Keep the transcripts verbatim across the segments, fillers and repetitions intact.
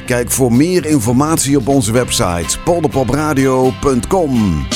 Kijk voor meer informatie op onze website polderpopradio punt com.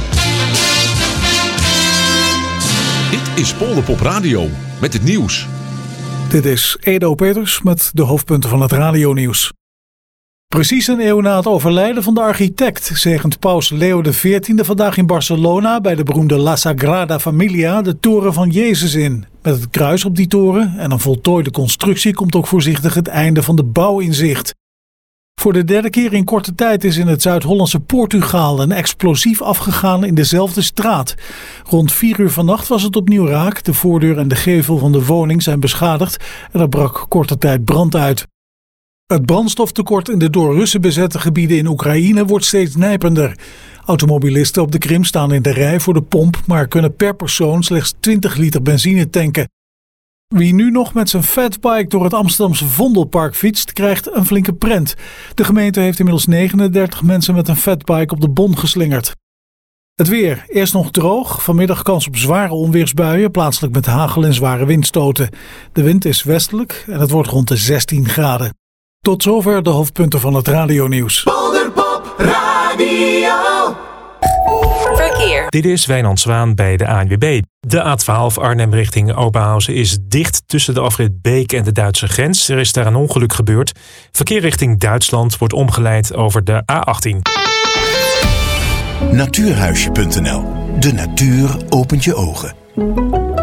Dit is Polderpop Radio met het nieuws. Dit is Edo Peters met de hoofdpunten van het radionieuws. Precies een eeuw na het overlijden van de architect zegent paus Leo de veertiende vandaag in Barcelona bij de beroemde La Sagrada Familia de toren van Jezus in. Met het kruis op die toren en een voltooide constructie komt ook voorzichtig het einde van de bouw in zicht. Voor de derde keer in korte tijd is in het Zuid-Hollandse Portugal een explosief afgegaan in dezelfde straat. Rond vier uur vannacht was het opnieuw raak. De voordeur en de gevel van de woning zijn beschadigd en er brak korte tijd brand uit. Het brandstoftekort in de door Russen bezette gebieden in Oekraïne wordt steeds nijpender. Automobilisten op de Krim staan in de rij voor de pomp, maar kunnen per persoon slechts twintig liter benzine tanken. Wie nu nog met zijn fatbike door het Amsterdamse Vondelpark fietst, krijgt een flinke prent. De gemeente heeft inmiddels negenendertig mensen met een fatbike op de bon geslingerd. Het weer. Eerst nog droog. Vanmiddag kans op zware onweersbuien, plaatselijk met hagel en zware windstoten. De wind is westelijk en het wordt rond de zestien graden. Tot zover de hoofdpunten van het radionieuws. Polderpop Radio. Verkeer. Dit is Wijnand Zwaan bij de A N W B. De A twaalf Arnhem richting Oberhausen is dicht tussen de afrit Beek en de Duitse grens. Er is daar een ongeluk gebeurd. Verkeer richting Duitsland wordt omgeleid over de A achttien. Natuurhuisje punt n l. De natuur opent je ogen.